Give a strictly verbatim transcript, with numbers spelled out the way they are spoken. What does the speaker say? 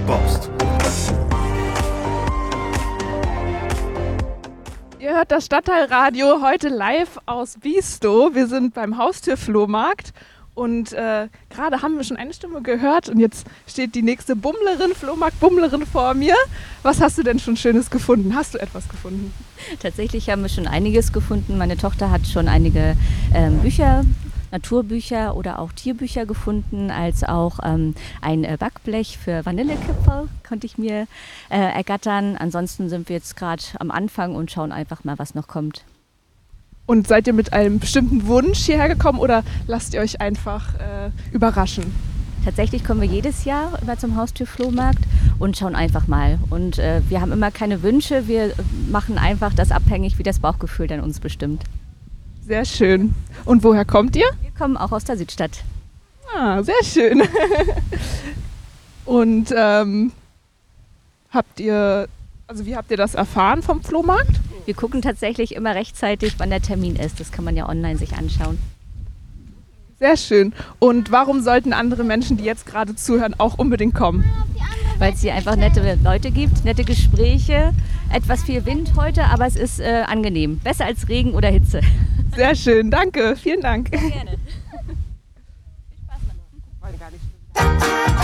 baust. Ihr hört das Stadtteilradio heute live aus Biestow. Wir sind beim Haustür-Flohmarkt und äh, gerade haben wir schon eine Stimme gehört und jetzt steht die nächste Bummlerin, Flohmarkt-Bummlerin vor mir. Was hast du denn schon Schönes gefunden? Hast du etwas gefunden? Tatsächlich haben wir schon einiges gefunden. Meine Tochter hat schon einige ähm, Bücher, Naturbücher oder auch Tierbücher gefunden, als auch ähm, ein äh, Backblech für Vanillekipferl konnte ich mir äh, ergattern. Ansonsten sind wir jetzt gerade am Anfang und schauen einfach mal, was noch kommt. Und seid ihr mit einem bestimmten Wunsch hierher gekommen oder lasst ihr euch einfach äh, überraschen? Tatsächlich kommen wir jedes Jahr immer zum Haustür-Flohmarkt und schauen einfach mal. Und äh, wir haben immer keine Wünsche, wir machen einfach das abhängig, wie das Bauchgefühl dann uns bestimmt. Sehr schön. Und woher kommt ihr? Wir kommen auch aus der Südstadt. Ah, sehr schön. Und ähm, habt ihr, also wie habt ihr das erfahren vom Flohmarkt? Wir gucken tatsächlich immer rechtzeitig, wann der Termin ist. Das kann man ja online sich anschauen. Sehr schön. Und warum sollten andere Menschen, die jetzt gerade zuhören, auch unbedingt kommen? Weil es hier einfach nette Leute gibt, nette Gespräche, etwas viel Wind heute, aber es ist äh, angenehm. Besser als Regen oder Hitze. Sehr schön, danke, vielen Dank. Sehr gerne.